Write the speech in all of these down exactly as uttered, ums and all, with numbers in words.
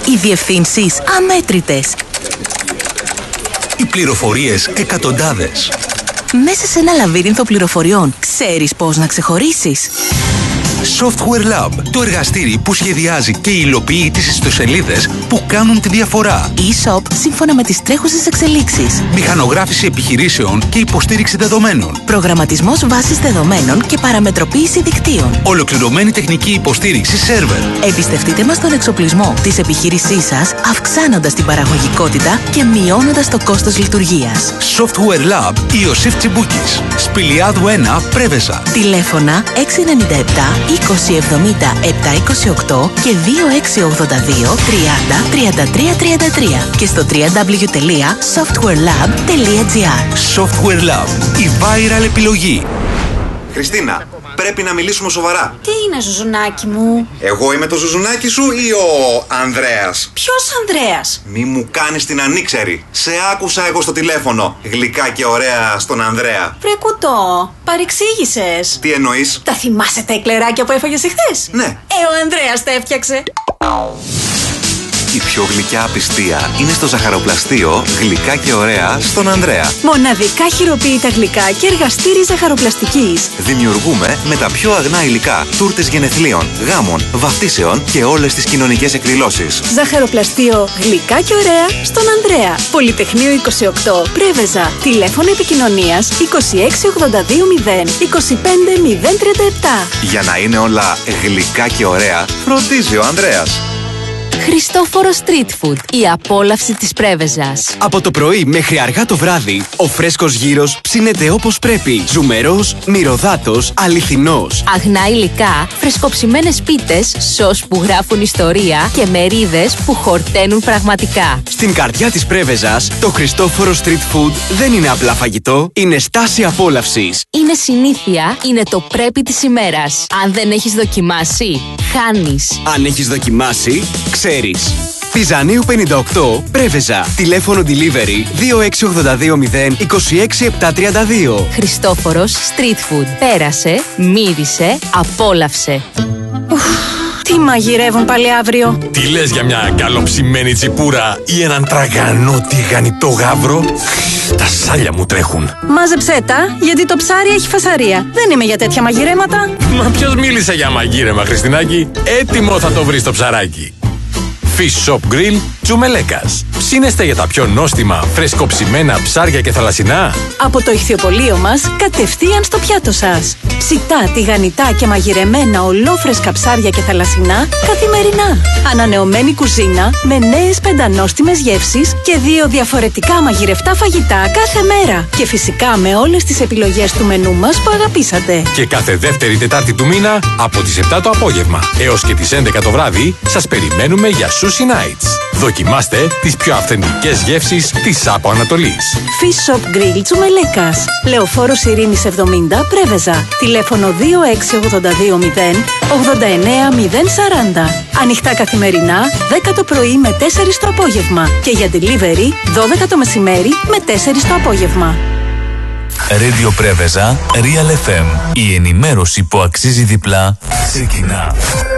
Οι διευθύνσεις αμέτρητες. Οι πληροφορίες εκατοντάδες. Μέσα σε ένα λαβύρινθο πληροφοριών, ξέρεις πώς να ξεχωρίσεις? Software Lab, το εργαστήρι που σχεδιάζει και υλοποιεί τις ιστοσελίδες που κάνουν τη διαφορά. E-shop σύμφωνα με τις τρέχουσες εξελίξεις. Μηχανογράφηση επιχειρήσεων και υποστήριξη δεδομένων. Προγραμματισμός βάσης δεδομένων και παραμετροποίηση δικτύων. Ολοκληρωμένη τεχνική υποστήριξη σερβερ. Εμπιστευτείτε μας τον εξοπλισμό της επιχείρησής σας, αυξάνοντας την παραγωγικότητα και μειώνοντας το κόστος λειτουργίας. Software Lab Ιωσήφ Τσιμπούκης. Σπηλιάδου ένα, Πρέβεζα. Τηλέφωνα έξι εννιά επτά είκοσι εβδομήντα επτακόσια είκοσι οκτώ και δύο έξι ογδόντα δύο τριάντα τριάντα τρία τριάντα τρία και στο double-u double-u double-u τελεία software lab τελεία gr. Software Lab, η viral επιλογή. Χριστίνα, πρέπει να μιλήσουμε σοβαρά. Τι είναι, Ζουζουνάκι μου? Εγώ είμαι το Ζουζουνάκι σου ή ο Ανδρέας? Ποιος Ανδρέας? Μη μου κάνεις την ανήξερη. Σε άκουσα εγώ στο τηλέφωνο. Γλυκά και ωραία στον Ανδρέα. Βρε κουτό, παρεξήγησες. Τι εννοείς? Τα θυμάσαι τα εκλεράκια που έφαγες εχθές? Ναι. Ε, ο Ανδρέας τα έφτιαξε. Η πιο γλυκιά απιστία είναι στο ζαχαροπλαστείο Γλυκά και ωραία στον Ανδρέα. Μοναδικά χειροποίητα γλυκά και εργαστήρι ζαχαροπλαστικής. Δημιουργούμε με τα πιο αγνά υλικά τούρτες γενεθλίων, γάμων, βαφτίσεων και όλες τις κοινωνικές εκδηλώσεις. Ζαχαροπλαστείο Γλυκά και ωραία στον Ανδρέα. Πολυτεχνείο είκοσι οκτώ, Πρέβεζα. Τηλέφωνο επικοινωνίας είκοσι έξι ογδόντα δύο μηδέν είκοσι πέντε μηδέν τριάντα επτά. Για να είναι όλα γλυκά και ωραία, φροντίζει ο Ανδρέας. Χριστόφορο Street Food, η απόλαυση της Πρέβεζας. Από το πρωί μέχρι αργά το βράδυ, ο φρέσκος γύρος ψήνεται όπως πρέπει. Ζουμερός, μυρωδάτος, αληθινός. Αγνά υλικά, φρεσκοψημένες πίτες, σως που γράφουν ιστορία και μερίδες που χορταίνουν πραγματικά. Στην καρδιά της Πρέβεζας, το Χριστόφορο Street Food δεν είναι απλά φαγητό, είναι στάση απόλαυσης. Είναι συνήθεια, είναι το πρέπει της ημέρας. Αν δεν έχεις δοκιμάσει, χάνεις. Αν έχεις δοκιμάσει, ξέρεις. Πιζανίου πενήντα οκτώ, Πρέβεζα. Τηλέφωνο delivery δύο έξι ογδόντα δύο μηδέν είκοσι έξι επτακόσια τριάντα δύο. Χριστόφορος Street Food. Πέρασε, μύρισε, απόλαυσε. Ουφ, τι μαγειρεύουν πάλι αύριο? Τι λες για μια καλοψημένη τσιπούρα ή έναν τραγανό τηγανιτό γάβρο? Τα σάλια μου τρέχουν. Μάζεψέ τα, γιατί το ψάρι έχει φασαρία. Δεν είμαι για τέτοια μαγειρέματα. Μα ποιος μίλησε για μαγείρεμα, Χριστινάκη? Έτοιμο θα το βρεις το ψαράκι. Fish Shop Grill Τσουμελέκας. Ψήνεστε για τα πιο νόστιμα, φρεσκοψημένα ψάρια και θαλασσινά? Από το ηχθιοπωλείο μας, κατευθείαν στο πιάτο σας. Ψητά, τηγανιτά και μαγειρεμένα ολόφρεσκα ψάρια και θαλασσινά καθημερινά. Ανανεωμένη κουζίνα με νέες πεντανόστιμες γεύσεις και δύο διαφορετικά μαγειρευτά φαγητά κάθε μέρα. Και φυσικά με όλες τις επιλογές του μενού μας που αγαπήσατε. Και κάθε δεύτερη Τετάρτη του μήνα από τις επτά το απόγευμα έως και τις έντεκα το βράδυ σας περιμένουμε για Sushi Nights. Δοκιμάστε τις πιο αυθεντικές γεύσεις της Άπο Ανατολής. Fish Shop Grill Τσουμελέκας. Λεωφόρος Ειρήνης εβδομήντα, Πρέβεζα. Τηλέφωνο δύο έξι ογδόντα δύο μηδέν ογδόντα εννέα μηδέν σαράντα. Ανοιχτά καθημερινά, δέκα το πρωί με τέσσερις το απόγευμα. Και για delivery, δώδεκα το μεσημέρι με τέσσερις το απόγευμα. Radio Πρέβεζα, Real εφ εμ. Η ενημέρωση που αξίζει διπλά ξεκινά.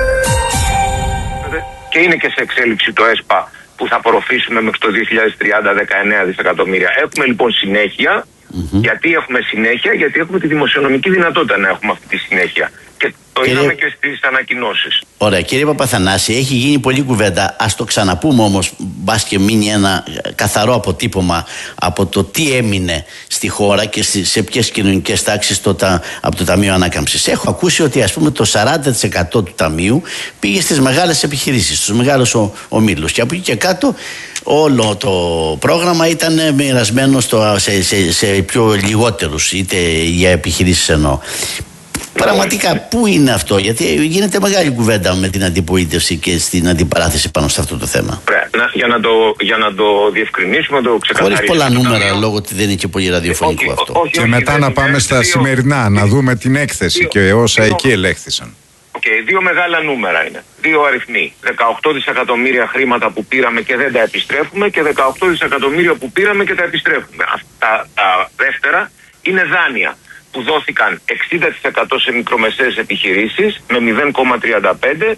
Και είναι και σε εξέλιξη το ΕΣΠΑ που θα απορροφήσουμε μέχρι το δύο χιλιάδες τριάντα δεκαεννέα δισεκατομμύρια. Έχουμε λοιπόν συνέχεια. Mm-hmm. Γιατί έχουμε συνέχεια? Γιατί έχουμε τη δημοσιονομική δυνατότητα να έχουμε αυτή τη συνέχεια. Και το Κύριε... είδαμε και στις ανακοινώσεις. Ωραία, κύριε Παπαθανάση, έχει γίνει πολλή κουβέντα. Ας το ξαναπούμε όμως, μπας και μείνει ένα καθαρό αποτύπωμα από το τι έμεινε στη χώρα και σε ποιες κοινωνικές τάξεις το, από το Ταμείο Ανάκαμψης. Έχω ακούσει ότι ας πούμε το σαράντα τοις εκατό του Ταμείου πήγε στις μεγάλες επιχειρήσεις, στους μεγάλους ομίλους. Και από εκεί και κάτω όλο το πρόγραμμα ήταν μοιρασμένο στο, σε, σε, σε πιο λιγότερους, είτε για επιχειρήσεις εννοώ. Πραγματικά, πού είναι αυτό? Γιατί γίνεται μεγάλη κουβέντα με την αντιπολίτευση και στην αντιπαράθεση πάνω σε αυτό το θέμα. Ωραία. Για να το, για να το διευκρινίσουμε, να το ξεκαθαρίσουμε. Χωρίς πολλά νούμερα, λόγω ότι δεν είναι και πολύ ραδιοφωνικό όχι, αυτό. όχι, και όχι, μετά όχι, να πάμε στα δύο, σημερινά, δύο, να δούμε την έκθεση δύο, και όσα δύο, εκεί ελέγχθησαν. Okay, δύο μεγάλα νούμερα είναι. Δύο αριθμοί. δεκαοκτώ δισεκατομμύρια χρήματα που πήραμε και δεν τα επιστρέφουμε και δεκαοκτώ δισεκατομμύρια που πήραμε και τα επιστρέφουμε. Αυτά τα δεύτερα είναι δάνεια που δόθηκαν εξήντα τοις εκατό σε μικρομεσαίες επιχειρήσεις με μηδέν κόμμα τριάντα πέντε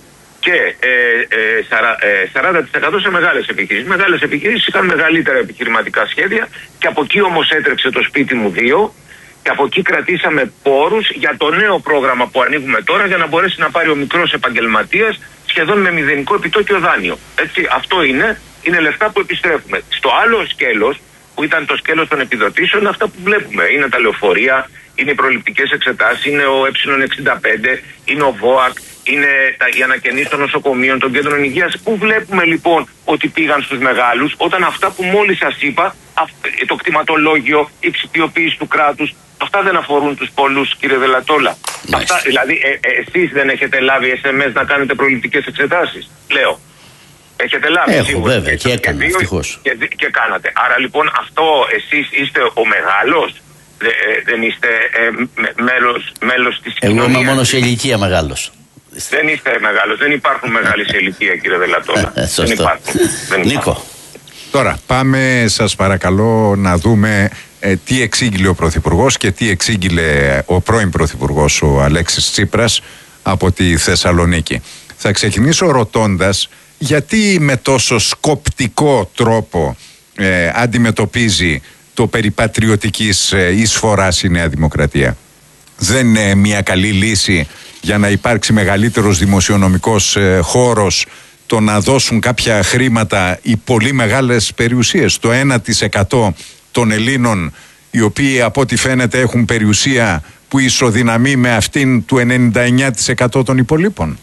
και ε, ε, σαρα, ε, σαράντα τοις εκατό σε μεγάλες επιχειρήσεις. Μεγάλες επιχειρήσεις είχαν μεγαλύτερα επιχειρηματικά σχέδια και από εκεί όμως έτρεξε το σπίτι μου δύο και από εκεί κρατήσαμε πόρους για το νέο πρόγραμμα που ανοίγουμε τώρα για να μπορέσει να πάρει ο μικρός επαγγελματίας σχεδόν με μηδενικό επιτόκιο δάνειο. Έτσι, αυτό είναι, είναι λεφτά που επιστρέφουμε. Στο άλλο σκέλος, που ήταν το σκέλος των επιδοτήσεων, αυτά που βλέπουμε. Είναι τα λεωφορεία, είναι οι προληπτικές εξετάσεις, είναι ο ε εξήντα πέντε, είναι ο ΒΟΑΚ, είναι τα, οι ανακαινήσεις των νοσοκομείων, των κέντρων υγείας. Πού βλέπουμε λοιπόν ότι πήγαν στους μεγάλους, όταν αυτά που μόλις σας είπα, το κτηματολόγιο, η ψηφιοποίηση του κράτους, αυτά δεν αφορούν τους πολλούς, κύριε Δελατόλα. Αυτά, δηλαδή, ε, ε, εσείς δεν έχετε λάβει ες εμ ες να κάνετε προληπτικές εξετάσεις, λέω. Έχετε λάβει? Έχω σίγουρα. βέβαια και έκανα, ευτυχώς. Και, και κάνατε. Άρα λοιπόν αυτό εσείς είστε ο μεγάλος, δε, ε, δεν είστε ε, με, μέλος, μέλος της κοινωνίας. Εγώ είμαι μόνο σε ηλικία μεγάλος. Δεν είστε μεγάλος, δεν υπάρχουν μεγάλοι σε ηλικία, κύριε Δελατόλα. Σωστό. Δεν υπάρχουν. Δεν Νίκο. υπάρχουν. Τώρα πάμε, σας παρακαλώ, να δούμε ε, τι εξήγηλε ο Πρωθυπουργός και τι εξήγηλε ο πρώην Πρωθυπουργός ο Αλέξης Τσίπρας από τη Θεσσαλονίκη. Θα ξεκινήσω ρωτώντας γιατί με τόσο σκοπτικό τρόπο ε, αντιμετωπίζει το περί πατριωτικής ε, εισφοράς η Νέα Δημοκρατία. Δεν είναι μια καλή λύση για να υπάρξει μεγαλύτερος δημοσιονομικός ε, χώρος το να δώσουν κάποια χρήματα οι πολύ μεγάλες περιουσίες, το ένα τοις εκατό των Ελλήνων, οι οποίοι από ό,τι φαίνεται έχουν περιουσία που ισοδυναμεί με αυτήν του ενενήντα εννέα τοις εκατό των υπολείπων.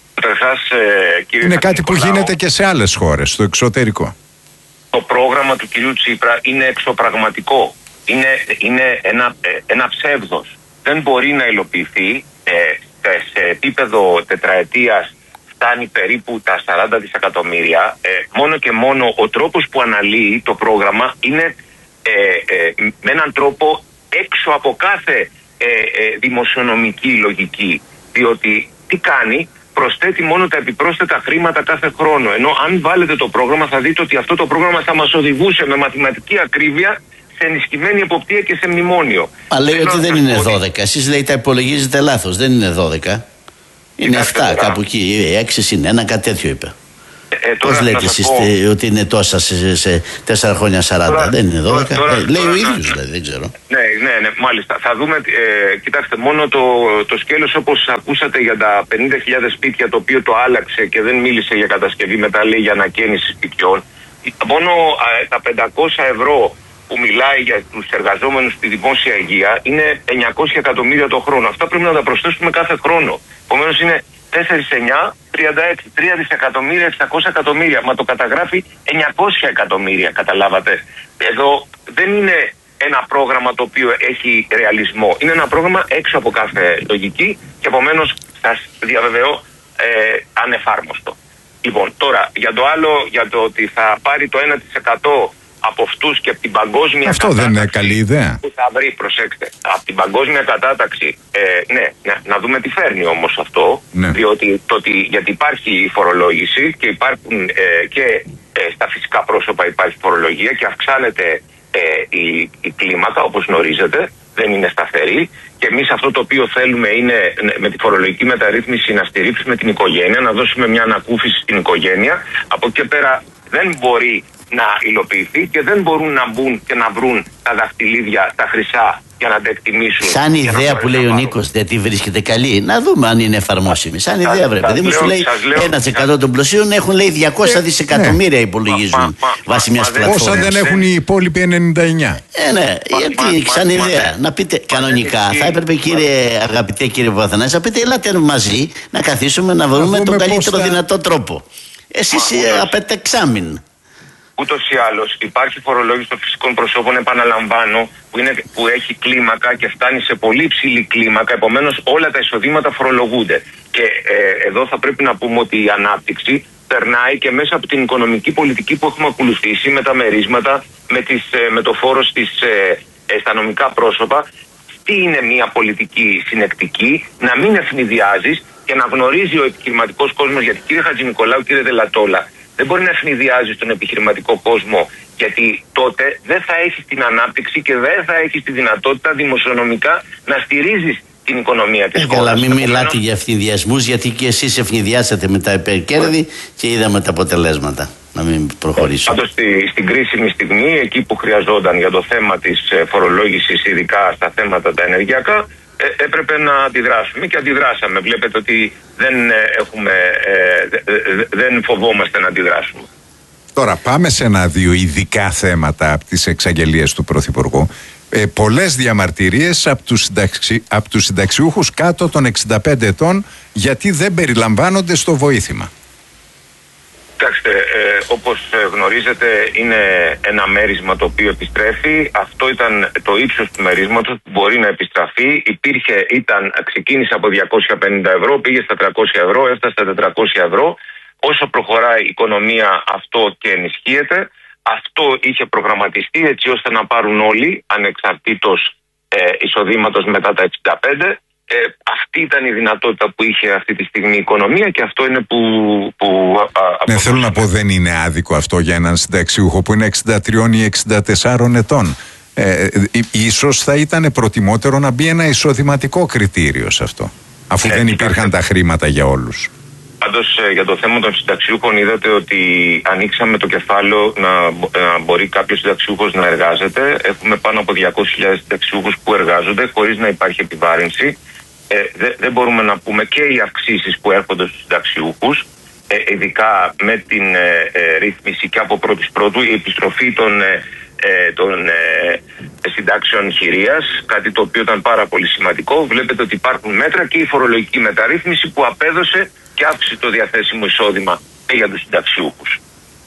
Ε, κύριε είναι κάτι που Νικολάου, γίνεται και σε άλλες χώρες, στο εξωτερικό. Το πρόγραμμα του κυρίου Τσίπρα είναι εξωπραγματικό. Είναι, είναι ένα, ένα ψεύδος. Δεν μπορεί να υλοποιηθεί. Ε, σε επίπεδο τετραετίας φτάνει περίπου τα σαράντα δισεκατομμύρια. Ε, μόνο και μόνο ο τρόπος που αναλύει το πρόγραμμα είναι ε, ε, με έναν τρόπο έξω από κάθε ε, ε, δημοσιονομική λογική. Διότι τι κάνει? Προσθέτει μόνο τα επιπρόσθετα χρήματα κάθε χρόνο. Ενώ αν βάλετε το πρόγραμμα θα δείτε ότι αυτό το πρόγραμμα θα μας οδηγούσε με μαθηματική ακρίβεια σε ενισχυμένη εποπτεία και σε μνημόνιο. Μα λέει ότι δεν είναι δώδεκα. Εσείς λέει τα υπολογίζετε λάθος. Δεν είναι δώδεκα. Είναι εφτά κάπου εκεί. έξι συν ένα, κάτι τέτοιο είπε. Ε, Πώς λέτε εσείς πω... ότι είναι τόσα σε, σε τέσσερα χρόνια σαράντα? Τώρα, δεν είναι δώδεκα. Τώρα, ε, λέει τώρα, ο ίδιος δηλαδή, δεν ξέρω. Ναι, ναι, ναι, μάλιστα. Θα δούμε, ε, κοιτάξτε, μόνο το, το σκέλος όπως ακούσατε για τα πενήντα χιλιάδες σπίτια, το οποίο το άλλαξε και δεν μίλησε για κατασκευή, μετά λέει για ανακαίνιση σπιτιών. Μόνο ε, τα πεντακόσια ευρώ που μιλάει για τους εργαζόμενους στη δημόσια υγεία είναι εννιακόσια εκατομμύρια το χρόνο. Αυτά πρέπει να τα προσθέσουμε κάθε χρόνο. Επομένως είναι τέσσερα, εννιά, τριάντα έξι, τρία δισεκατομμύρια, εξακόσια εκατομμύρια. Μα το καταγράφει εννιακόσια εκατομμύρια, καταλάβατε. Εδώ δεν είναι ένα πρόγραμμα το οποίο έχει ρεαλισμό. Είναι ένα πρόγραμμα έξω από κάθε λογική και επομένως σας διαβεβαιώ ε, ανεφάρμοστο. Λοιπόν, τώρα για το άλλο, για το ότι θα πάρει το ένα τοις εκατό από αυτούς και από την παγκόσμια αυτό κατάταξη. Δεν είναι καλή ιδέα. Που θα βρει, προσέξτε, από την παγκόσμια κατάταξη, ε, ναι, να, να δούμε τι φέρνει όμως αυτό, ναι. Διότι το ότι, γιατί υπάρχει η φορολόγηση και υπάρχουν ε, και ε, στα φυσικά πρόσωπα υπάρχει φορολογία και αυξάνεται ε, η, η κλίμακα, όπως γνωρίζετε, δεν είναι σταθερή. Και εμείς αυτό το οποίο θέλουμε είναι με τη φορολογική μεταρρύθμιση να στηρίξουμε την οικογένεια, να δώσουμε μια ανακούφιση στην οικογένεια. Από εκεί και πέρα δεν μπορεί να υλοποιηθεί και δεν μπορούν να μπουν και να βρουν τα δαχτυλίδια, τα χρυσά για να τα εκτιμήσουν. Σαν ιδέα που λέει ο Νίκος, δεν τη βρίσκεται καλή. Να δούμε αν είναι εφαρμόσιμη. Σαν ιδέα, βρε παιδί μου, σου λέει ένα τοις εκατό των πλουσίων έχουν λέει διακόσια δισεκατομμύρια υπολογίζουν βάσει μια πλατφόρμα. Όσα δεν έχουν οι υπόλοιποι ενενήντα εννέα. Ε, ναι, γιατί σαν ιδέα. Να πείτε κανονικά, θα έπρεπε κύριε αγαπητέ κύριε Παπαθανάση, να πείτε ελάτε μαζί να καθίσουμε να βρούμε τον καλύτερο δυνατό τρόπο. Εσείς απέτεξάμιν. Ούτως ή άλλως υπάρχει φορολόγηση των φυσικών προσώπων, επαναλαμβάνω, που, είναι, που έχει κλίμακα και φτάνει σε πολύ ψηλή κλίμακα, επομένως όλα τα εισοδήματα φορολογούνται. Και ε, εδώ θα πρέπει να πούμε ότι η ανάπτυξη περνάει και μέσα από την οικονομική πολιτική που έχουμε ακολουθήσει, με τα μερίσματα, με, τις, ε, με το φόρο στις, ε, ε, στα νομικά πρόσωπα. Τι είναι μια πολιτική συνεκτική, να μην ευνηδιάζεις και να γνωρίζει ο επιχειρηματικός κόσμος, γιατί κύριε Χατζηνικολάου, κύριε Δελατόλα, δεν μπορεί να ευνηδιάζει τον επιχειρηματικό κόσμο, γιατί τότε δεν θα έχεις την ανάπτυξη και δεν θα έχεις τη δυνατότητα δημοσιονομικά να στηρίζεις την οικονομία της χώρας. Αλλά μην μιλάτε για ευνηδιασμούς, γιατί και εσείς ευνηδιάσατε με τα υπερκέρδη και είδαμε τα αποτελέσματα. Να μην προχωρήσω. Πάντως στη, στην κρίσιμη στιγμή, εκεί που χρειαζόταν για το θέμα της φορολόγησης, ειδικά στα θέματα τα ενεργειακά, ε, έπρεπε να αντιδράσουμε και αντιδράσαμε. Βλέπετε ότι δεν, έχουμε, ε, δε, δεν φοβόμαστε να αντιδράσουμε. Τώρα πάμε σε ένα-δύο ειδικά θέματα από τις εξαγγελίες του Πρωθυπουργού. Ε, πολλές διαμαρτυρίες από τους, συνταξι... από τους συνταξιούχους κάτω των εξήντα πέντε ετών, γιατί δεν περιλαμβάνονται στο βοήθημα. Κοιτάξτε, ε, όπως γνωρίζετε, είναι ένα μέρισμα το οποίο επιστρέφει. Αυτό ήταν το ύψος του μερίσματος που μπορεί να επιστραφεί. Υπήρχε, ήταν, ξεκίνησε από διακόσια πενήντα ευρώ, πήγε στα τριακόσια ευρώ, έφτασε στα τετρακόσια ευρώ. Όσο προχωράει η οικονομία, αυτό και ενισχύεται. Αυτό είχε προγραμματιστεί έτσι ώστε να πάρουν όλοι, ανεξαρτήτως ε, εισοδήματος μετά τα εξήντα πέντε. Ε, αυτή ήταν η δυνατότητα που είχε αυτή τη στιγμή η οικονομία και αυτό είναι που... που α, α, ναι, θέλω να πω, δεν είναι άδικο αυτό για έναν συνταξιούχο που είναι εξήντα τρία ή εξήντα τέσσερα ετών. Ε, ίσως θα ήταν προτιμότερο να μπει ένα εισοδηματικό κριτήριο σε αυτό, αφού ε, δεν υπήρχαν τα χρήματα για όλους. Πάντως για το θέμα των συνταξιούχων είδατε ότι ανοίξαμε το κεφάλαιο να, να μπορεί κάποιος συνταξιούχος να εργάζεται. Έχουμε πάνω από διακόσιες χιλιάδες συνταξιούχους που εργάζονται χωρίς να υπάρχει επιβάρυνση. Ε, δε, δεν μπορούμε να πούμε και οι αυξήσεις που έρχονται στους συνταξιούχους, ε, ειδικά με την ε, ε, ρύθμιση και από πρώτης πρώτου, η επιστροφή των, ε, ε, των ε, συντάξεων χειρίας, κάτι το οποίο ήταν πάρα πολύ σημαντικό. Βλέπετε ότι υπάρχουν μέτρα και η φορολογική μεταρρύθμιση που απέδωσε και αύξησε το διαθέσιμο εισόδημα και για τους συνταξιούχους.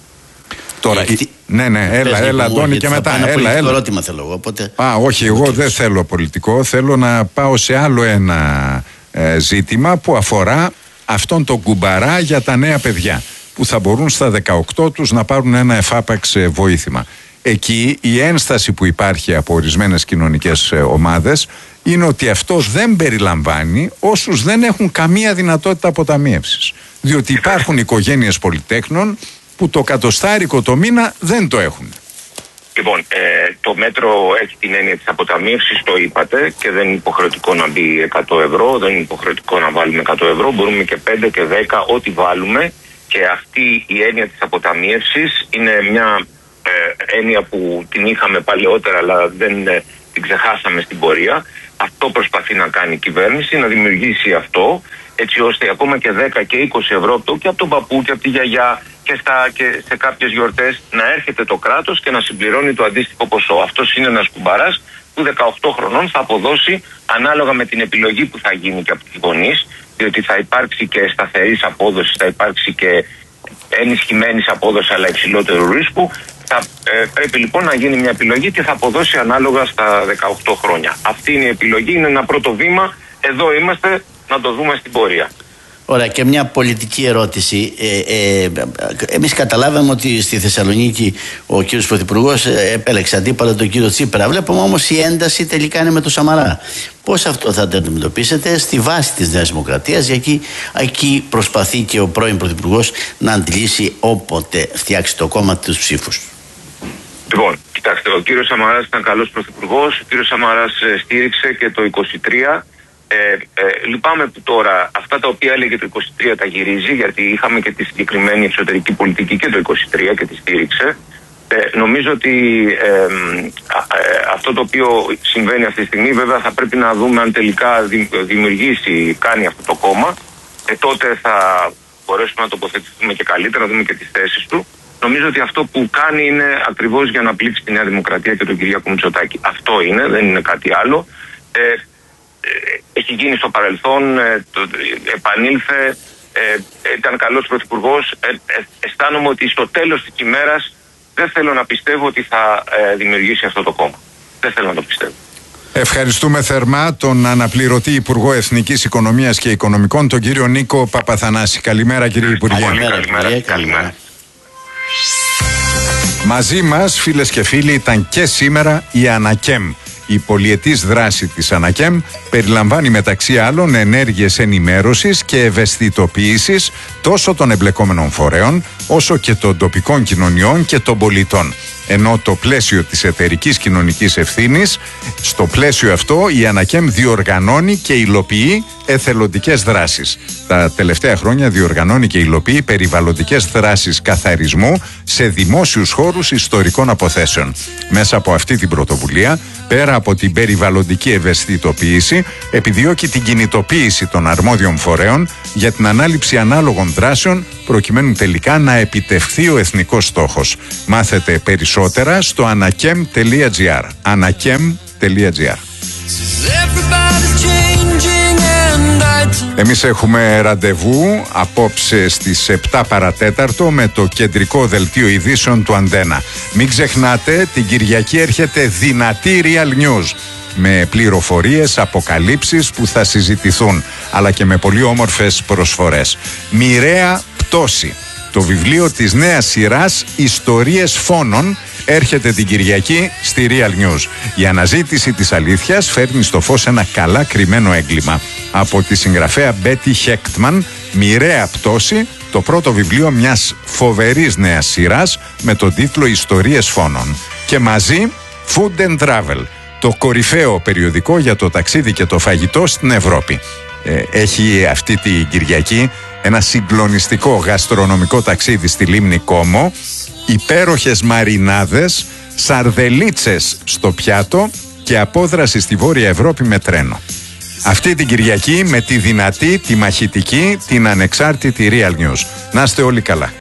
Τώρα, η... ναι, ναι, έλα, Πες, έλα, Αντώνη, και μετά. Ένα έλα, έλα. ερώτημα θέλω εγώ. Οπότε... Α, όχι, εγώ okay. δεν θέλω πολιτικό. Θέλω να πάω σε άλλο ένα ε, ζήτημα που αφορά αυτόν τον κουμπαρά για τα νέα παιδιά, που θα μπορούν στα δεκαοκτώ τους να πάρουν ένα εφάπαξ βοήθημα. Εκεί η ένσταση που υπάρχει από ορισμένες κοινωνικές ομάδες είναι ότι αυτό δεν περιλαμβάνει όσους δεν έχουν καμία δυνατότητα αποταμίευσης. Διότι υπάρχουν οικογένειες πολυτέχνων που το κατοστάρικο το μήνα δεν το έχουν. Λοιπόν, ε, το μέτρο έχει την έννοια της αποταμίευσης, το είπατε, και δεν είναι υποχρεωτικό να μπει εκατό ευρώ, δεν είναι υποχρεωτικό να βάλουμε εκατό ευρώ, μπορούμε και πέντε και δέκα, ό,τι βάλουμε. Και αυτή η έννοια της αποταμίευσης είναι μια ε, έννοια που την είχαμε παλαιότερα, αλλά δεν ε, την ξεχάσαμε στην πορεία. Αυτό προσπαθεί να κάνει η κυβέρνηση, να δημιουργήσει αυτό, έτσι ώστε ακόμα και δέκα και είκοσι ευρώ και από τον παππού και από τη γιαγιά και, στα, και σε κάποιες γιορτές να έρχεται το κράτος και να συμπληρώνει το αντίστοιχο ποσό. Αυτός είναι ένας κουμπαράς που δεκαοκτώ χρονών θα αποδώσει ανάλογα με την επιλογή που θα γίνει και από τους γονείς, διότι θα υπάρξει και σταθερής απόδοση, θα υπάρξει και ενισχυμένης απόδοση αλλά υψηλότερου ρίσκου. Θα ε, πρέπει λοιπόν να γίνει μια επιλογή και θα αποδώσει ανάλογα στα δεκαοκτώ χρόνια. Αυτή είναι η επιλογή, είναι ένα πρώτο βήμα. Εδώ είμαστε να το δούμε στην πορεία. Ωραία, και μια πολιτική ερώτηση. Ε, ε, εμείς καταλάβαμε ότι στη Θεσσαλονίκη ο κύριος Πρωθυπουργός επέλεξε αντίπαλο τον κύριο Τσίπρα. Βλέπουμε όμως η ένταση τελικά είναι με τον Σαμαρά. Πώς αυτό θα το αντιμετωπίσετε στη βάση της Νέας Δημοκρατίας, γιατί εκεί προσπαθεί και ο πρώην Πρωθυπουργός να αντιλήσει όποτε φτιάξει το κόμμα τους ψήφους. Λοιπόν, κοιτάξτε, ο κύριος Σαμαράς ήταν καλός πρωθυπουργός, ο κύριος Σαμαράς στήριξε και το είκοσι τρία. Ε, ε, λυπάμαι που τώρα αυτά τα οποία έλεγε το είκοσι τρία τα γυρίζει, γιατί είχαμε και τη συγκεκριμένη εξωτερική πολιτική και το είκοσι τρία και τη στήριξε. Ε, νομίζω ότι ε, ε, αυτό το οποίο συμβαίνει αυτή τη στιγμή, βέβαια θα πρέπει να δούμε αν τελικά δημιουργήσει, κάνει αυτό το κόμμα. Ε, τότε θα μπορέσουμε να τοποθετηθούμε και καλύτερα, να δούμε και τις θέσεις του. Νομίζω ότι αυτό που κάνει είναι ακριβώς για να πλήξει τη Νέα Δημοκρατία και τον Κυριάκο Μητσοτάκη. Αυτό είναι, δεν είναι κάτι άλλο. Ε, έχει γίνει στο παρελθόν, ε, το, επανήλθε, ε, ήταν καλός πρωθυπουργός. Ε, ε, αισθάνομαι ότι στο τέλος της ημέρας δεν θέλω να πιστεύω ότι θα ε, δημιουργήσει αυτό το κόμμα. Δεν θέλω να το πιστεύω. Ευχαριστούμε θερμά τον αναπληρωτή Υπουργό Εθνικής Οικονομίας και Οικονομικών, τον κύριο Νίκο Παπαθανάση. Καλημέρα, κύριε Υπουργέ. Καλημέρα, καλημέρα. καλημέρα. Μαζί μας, φίλες και φίλοι, ήταν και σήμερα η ΑΝΑΚΕΜ. Η πολυετής δράση της ΑΝΑΚΕΜ περιλαμβάνει μεταξύ άλλων ενέργειες ενημέρωσης και ευαισθητοποίησης τόσο των εμπλεκόμενων φορέων όσο και των τοπικών κοινωνιών και των πολιτών. Ενώ το πλαίσιο της εταιρικής κοινωνικής ευθύνης, στο πλαίσιο αυτό η Ανακέμ διοργανώνει και υλοποιεί εθελοντικές δράσεις. Τα τελευταία χρόνια διοργανώνει και υλοποιεί περιβαλλοντικές δράσεις καθαρισμού σε δημόσιους χώρους ιστορικών αποθέσεων. Μέσα από αυτή την πρωτοβουλία, πέρα από την περιβαλλοντική ευαισθητοποίηση, επιδιώκει την κινητοποίηση των αρμόδιων φορέων για την ανάληψη ανάλογων δράσεων, προκειμένου τελικά να επιτευχθεί ο εθνικός στόχος. Μάθετε περισσότερα στο ανακέμ τελεία τζι άρ. ανακέμ τελεία τζι άρ. Εμείς έχουμε ραντεβού απόψε στις επτά παρατέταρτο με το κεντρικό δελτίο ειδήσεων του Αντένα. Μην ξεχνάτε, την Κυριακή έρχεται δυνατή Real News, με πληροφορίες, αποκαλύψεις που θα συζητηθούν, αλλά και με πολύ όμορφες προσφορές. Μοιραία πτώση, το βιβλίο της νέας σειράς Ιστορίες Φόνων, έρχεται την Κυριακή στη Real News. Η αναζήτηση της αλήθειας φέρνει στο φως ένα καλά κρυμμένο έγκλημα. Από τη συγγραφέα Μπέτι Χέκτμαν, Μοιραία πτώση, το πρώτο βιβλίο μιας φοβερής νέας σειράς με τον τίτλο Ιστορίες Φόνων. Και μαζί Food and Travel, το κορυφαίο περιοδικό για το ταξίδι και το φαγητό στην Ευρώπη. Ε, έχει αυτή την Κυριακή ένα συγκλονιστικό γαστρονομικό ταξίδι στη λίμνη Κόμο, υπέροχες μαρινάδες, σαρδελίτσες στο πιάτο και απόδραση στη Βόρεια Ευρώπη με τρένο. Αυτή την Κυριακή με τη δυνατή, τη μαχητική, την ανεξάρτητη Real News. Να είστε όλοι καλά.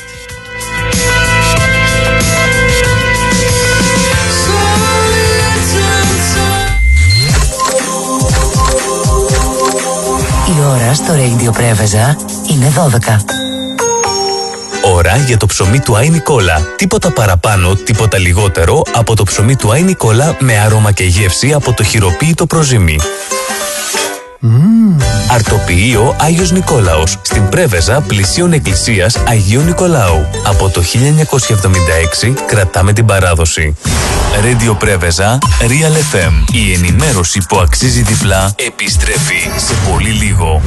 Η ώρα στο Radio Πρέβεζα είναι δώδεκα. Ώρα για το ψωμί του Άι Νικόλα. Τίποτα παραπάνω, τίποτα λιγότερο από το ψωμί του Άι Νικόλα με άρωμα και γεύση από το χειροποίητο προζύμι. Mm. Αρτοποιείο Άγιος Νικόλαος, στην Πρέβεζα πλησίων εκκλησίας Αγίου Νικολάου. Από το χίλια εννιακόσια εβδομήντα έξι κρατάμε την παράδοση. Radio Πρέβεζα, Real εφ εμ. Η ενημέρωση που αξίζει διπλά επιστρέφει σε πολύ λίγο.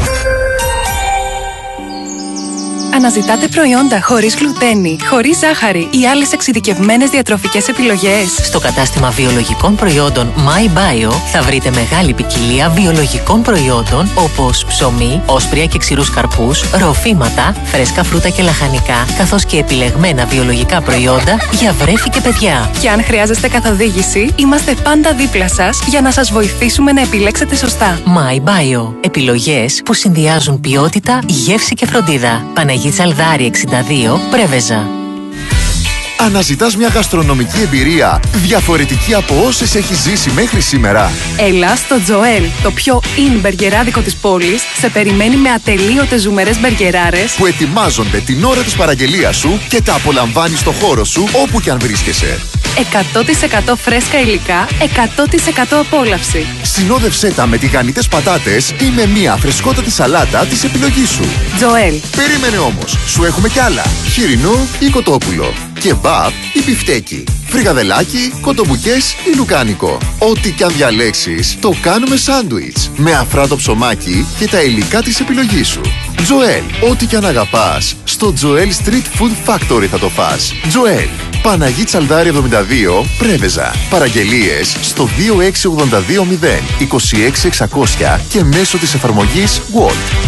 Αναζητάτε προϊόντα χωρίς γλουτένη, χωρίς ζάχαρη ή άλλες εξειδικευμένες διατροφικές επιλογές? Στο κατάστημα βιολογικών προϊόντων MyBio θα βρείτε μεγάλη ποικιλία βιολογικών προϊόντων όπως ψωμί, όσπρια και ξηρούς καρπούς, ροφήματα, φρέσκα φρούτα και λαχανικά, καθώς και επιλεγμένα βιολογικά προϊόντα για βρέφη και παιδιά. Και αν χρειάζεστε καθοδήγηση, είμαστε πάντα δίπλα σας για να σας βοηθήσουμε να επιλέξετε σωστά. MyBio. Επιλογές που συνδυάζουν ποιότητα, γεύση και φροντίδα. Παναγία Τσαλδάρη εξήντα δύο, Πρέβεζα. Αναζητάς μια γαστρονομική εμπειρία διαφορετική από όσες έχεις ζήσει μέχρι σήμερα? Έλα στο Τζοέλ, το πιο in μπεργκεράδικο της πόλης, σε περιμένει με ατελείωτες ζουμερές μπεργκεράρες που ετοιμάζονται την ώρα της παραγγελίας σου και τα απολαμβάνεις στο χώρο σου όπου κι αν βρίσκεσαι. εκατό τοις εκατό φρέσκα υλικά, εκατό τοις εκατό απόλαυση. Συνόδευσέ τα με τηγανιτές πατάτες ή με μια φρεσκότατη σαλάτα της επιλογής σου. Τζοέλ. Περίμενε όμως, σου έχουμε κι άλλα. Χοιρινό ή κοτόπουλο, κεμπάπ ή μπιφτέκι, φρικαδελάκι, κοτομπουκές ή λουκάνικο. Ό,τι κι αν διαλέξεις, το κάνουμε σάντουιτς με αφράτο ψωμάκι και τα υλικά της επιλογής σου. Τζοέλ. Ό,τι κι αν αγαπάς, στο Τζοέλ Street Food Factory θα το φας. Τζοέλ. Παναγή Τσαλδάρη εβδομήντα δύο, Πρέβεζα. Παραγγελίες στο δύο έξι ογδόντα δύο μηδέν είκοσι έξι εξακόσια και μέσω της εφαρμογής Walt.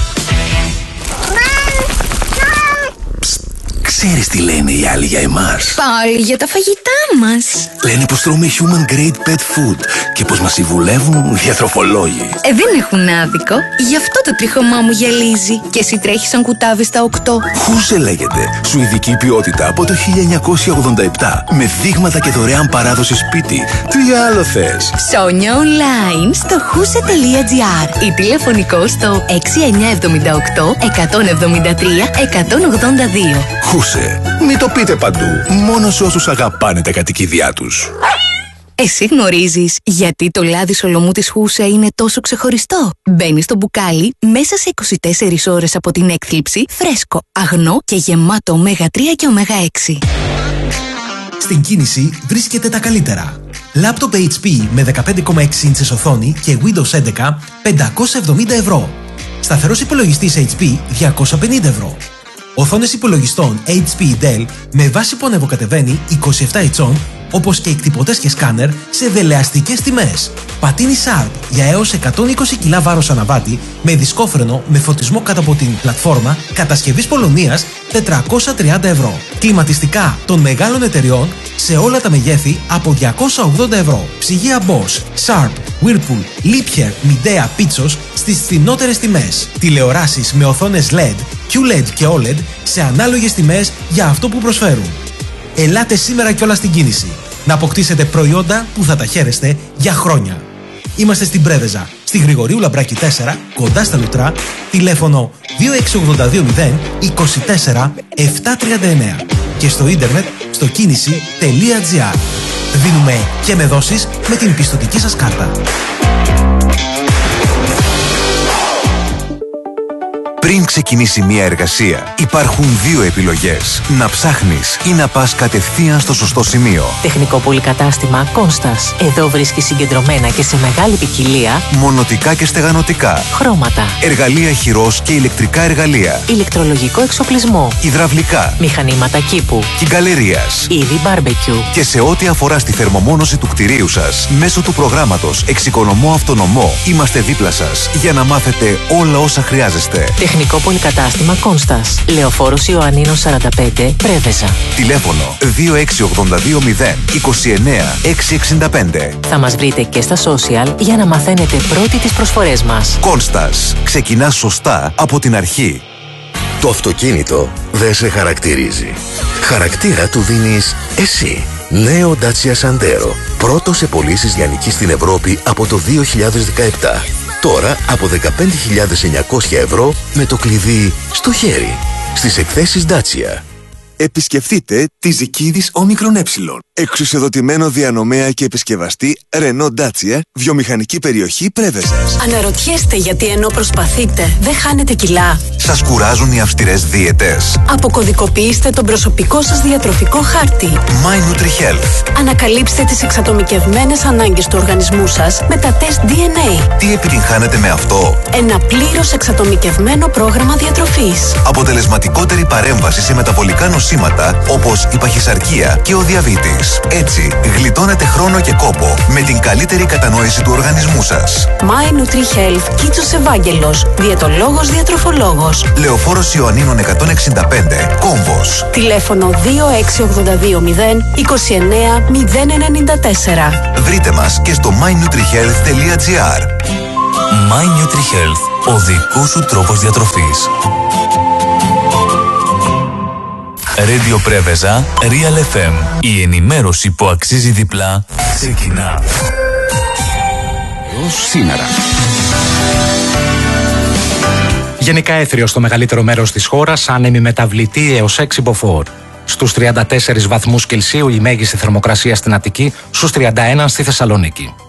Ξέρεις τι λένε οι άλλοι για εμάς? Πάλι για τα φαγητά μας. Λένε πως τρώμε human grade pet food και πως μας συμβουλεύουν διατροφολόγοι. Ε, δεν έχουν άδικο. Γι' αυτό το τρίχωμά μου γυαλίζει. Και εσύ τρέχεις σαν κουτάβι στα οκτώ. Χούσε λέγεται. Σουηδική ποιότητα από το χίλια εννιακόσια ογδόντα επτά. Με δείγματα και δωρεάν παράδοση σπίτι. Τι άλλο θες? Ψώνια online στο χούσε τελεία τζι άρ ή τηλεφωνικό στο έξι εννιά εβδομήντα οκτώ εκατόν εβδομήντα τρία εκατόν ογδόντα δύο. Χούσε. Μην το πείτε παντού. Μόνο σε όσους αγαπάνε τα κατοικίδια τους. Εσύ γνωρίζεις γιατί το λάδι σολομού της Χούσε είναι τόσο ξεχωριστό? Μπαίνει στο μπουκάλι μέσα σε είκοσι τέσσερις ώρες από την έκθλιψη, φρέσκο, αγνό και γεμάτο ωμέγα τρία και ωμέγα έξι. Στην κίνηση βρίσκεται τα καλύτερα. Λάπτοπ έιτς πι με δεκαπέντε κόμμα έξι ίντσες οθόνη και Windows έντεκα πεντακόσια εβδομήντα ευρώ. Σταθερός υπολογιστής έιτς πι διακόσια πενήντα ευρώ. Οθόνες υπολογιστών έιτς πι Dell με βάση που ανεβοκατεβαίνει είκοσι επτά ιντσών, όπως και εκτυπωτές και σκάνερ σε δελεαστικές τιμές. Πατίνι Sharp για έως εκατόν είκοσι κιλά βάρος αναβάτη με δισκόφρενο με φωτισμό κάτω από την πλατφόρμα κατασκευής Πολωνίας τετρακόσια τριάντα ευρώ. Κλιματιστικά των μεγάλων εταιριών σε όλα τα μεγέθη από διακόσια ογδόντα ευρώ. Ψυγεία Bosch, Sharp, Whirlpool, Liebherr, Midea, Pitsos στις φθηνότερες τιμές. Τηλεοράσεις με οθόνες ελ ι ντι, κιου ελ ι ντι και ο ελ ι ντι σε ανάλογες τιμές για αυτό που προσφέρουν. Ελάτε σήμερα κιόλας στην κίνηση να αποκτήσετε προϊόντα που θα τα χαίρεστε για χρόνια. Είμαστε στην Πρέβεζα, στη Γρηγορίου Λαμπράκη τέσσερα, κοντά στα Λουτρά, τηλέφωνο δύο έξι οκτώ δύο μηδέν είκοσι τέσσερα επτακόσια τριάντα εννέα και στο ίντερνετ στο κίνηση τελεία τζι άρ. Δίνουμε και με δόσεις με την πιστωτική σας κάρτα. Πριν ξεκινήσει μια εργασία, υπάρχουν δύο επιλογές. Να ψάχνεις ή να πας κατευθείαν στο σωστό σημείο. Τεχνικό πολυκατάστημα Κόνστας. Εδώ βρίσκεις συγκεντρωμένα και σε μεγάλη ποικιλία μονοτικά και στεγανοτικά, χρώματα, εργαλεία χειρός και ηλεκτρικά εργαλεία, ηλεκτρολογικό εξοπλισμό, υδραυλικά, μηχανήματα κήπου, κυγκαλερίας, είδη μπάρμπεκιου. Και σε ό,τι αφορά στη θερμομόνωση του κτηρίου σας, μέσω του προγράμματος Εξοικονομώ Αυτονομό, είμαστε δίπλα σας για να μάθετε όλα όσα χρειάζεστε. Τεχνικό πολυκατάστημα Κόνστας. Λεωφόρος Ιωαννίνος σαράντα πέντε, Πρέβεζα. Τηλέφωνο δύο έξι οκτώ δύο μηδέν είκοσι εννέα εξακόσια εξήντα πέντε. Θα μας βρείτε και στα social για να μαθαίνετε πρώτοι τις προσφορές μας. Κόνστας. Ξεκινάς σωστά από την αρχή. Το αυτοκίνητο δεν σε χαρακτηρίζει. Χαρακτήρα του δίνεις εσύ. Νέο Dacia Sandero. Πρώτο σε πωλήσεις λιανικής στην Ευρώπη από το δύο χιλιάδες δεκαεπτά. Τώρα από δεκαπέντε χιλιάδες εννιακόσια ευρώ με το κλειδί στο χέρι. Στις εκθέσεις Dacia. Επισκεφτείτε τη Ζικίδης Όμικρον Ε. Εξουσιοδοτημένο διανομέα και επισκευαστή Renault Dacia, βιομηχανική περιοχή Πρέβεζας. Αναρωτιέστε γιατί ενώ προσπαθείτε δεν χάνετε κιλά. Σας κουράζουν οι αυστηρές δίαιτες? Αποκωδικοποιήστε τον προσωπικό σας διατροφικό χάρτη. My NutriHealth. Ανακαλύψτε τις εξατομικευμένες ανάγκες του οργανισμού σας με τα τεστ ντι εν έι. Τι επιτυγχάνετε με αυτό? Ένα πλήρως εξατομικευμένο πρόγραμμα διατροφής. Αποτελεσματικότερη παρέμβαση σε μεταβολικά νοσήματα όπως η παχυσαρκία και ο διαβήτης. Έτσι, γλιτώνετε χρόνο και κόπο με την καλύτερη κατανόηση του οργανισμού σας. My NutriHealth, Κίτσος Ευάγγελος, διαιτολόγος, διατροφολόγος. Λεωφόρος Ιωαννίνων εκατόν εξήντα πέντε, Κόμβος. Τηλέφωνο δύο έξι οκτώ δύο μηδέν είκοσι εννέα μηδέν ενενήντα τέσσερα. Βρείτε μας και στο my nutrihealth τελεία τζι άρ. My NutriHealth, ο δικός σου τρόπος διατροφής. Radio Πρέβεζα, Real εφ εμ. Η ενημέρωση που αξίζει διπλά ξεκινά. Έως σήμερα. Γενικά έθριο στο μεγαλύτερο μέρος της χώρας, άνεμη μεταβλητή έως έξι μποφόρ. Στους τριάντα τέσσερις βαθμούς Κελσίου η μέγιστη θερμοκρασία στην Αττική, στους τριάντα ένα στη Θεσσαλονίκη.